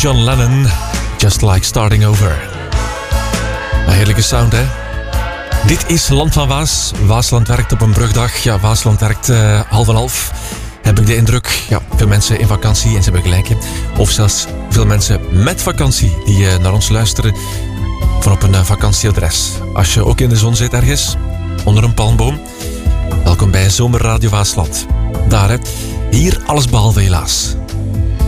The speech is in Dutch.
John Lennon, Just Like Starting Over. Een heerlijke sound, hè? Dit is Land van Waas. Waasland werkt op een brugdag. Ja, Waasland werkt 50:30. Heb ik de indruk. Ja, veel mensen in vakantie en ze hebben gelijk. Hè. Of zelfs veel mensen met vakantie die naar ons luisteren van op een vakantieadres. Als je ook in de zon zit ergens, onder een palmboom. Welkom bij Zomerradio Waasland. Daar, hè. Hier alles behalve helaas.